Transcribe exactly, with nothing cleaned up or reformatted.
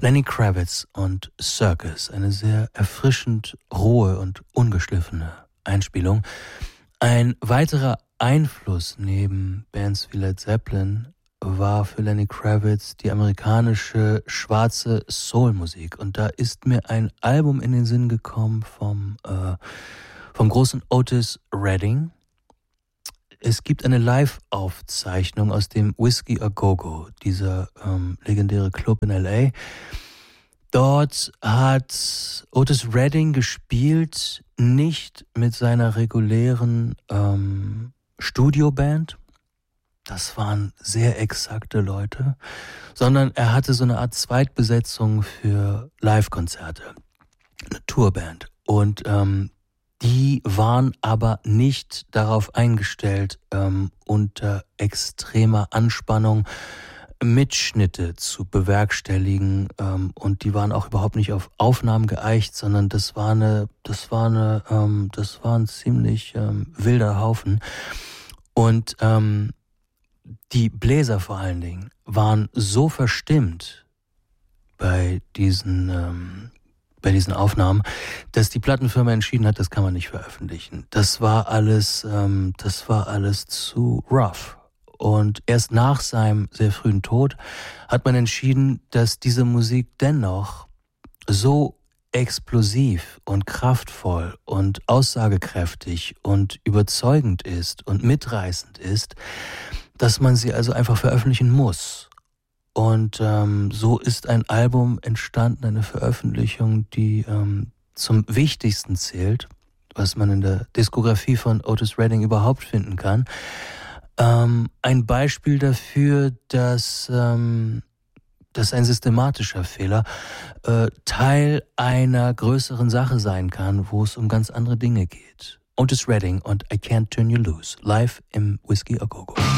Lenny Kravitz und Circus, eine sehr erfrischend rohe und ungeschliffene Einspielung. Ein weiterer Einfluss neben Bands wie Led Zeppelin war für Lenny Kravitz die amerikanische schwarze Soul-Musik. Und da ist mir ein Album in den Sinn gekommen vom, äh, vom großen Otis Redding. Es gibt eine Live-Aufzeichnung aus dem Whiskey A Go-Go, dieser ähm, legendäre Club in L A. Dort hat Otis Redding gespielt, nicht mit seiner regulären ähm, Studioband. Das waren sehr exakte Leute, sondern er hatte so eine Art Zweitbesetzung für Live-Konzerte, eine Tourband. Und ähm, die waren aber nicht darauf eingestellt, ähm, unter extremer Anspannung Mitschnitte zu bewerkstelligen, ähm, und die waren auch überhaupt nicht auf Aufnahmen geeicht, sondern das war eine, das war eine, ähm, das war ein ziemlich ähm, wilder Haufen. Und ähm, die Bläser vor allen Dingen waren so verstimmt bei diesen ähm, bei diesen Aufnahmen, dass die Plattenfirma entschieden hat, das kann man nicht veröffentlichen. Das war alles, ähm, das war alles zu rough. Und erst nach seinem sehr frühen Tod hat man entschieden, dass diese Musik dennoch so explosiv und kraftvoll und aussagekräftig und überzeugend ist und mitreißend ist, dass man sie also einfach veröffentlichen muss. Und ähm, so ist ein Album entstanden, eine Veröffentlichung, die ähm, zum Wichtigsten zählt, was man in der Diskografie von Otis Redding überhaupt finden kann. Ähm, ein Beispiel dafür, dass, ähm, dass ein systematischer Fehler äh, Teil einer größeren Sache sein kann, wo es um ganz andere Dinge geht. Otis Redding und I Can't Turn You Loose, live im Whiskey A Go Go.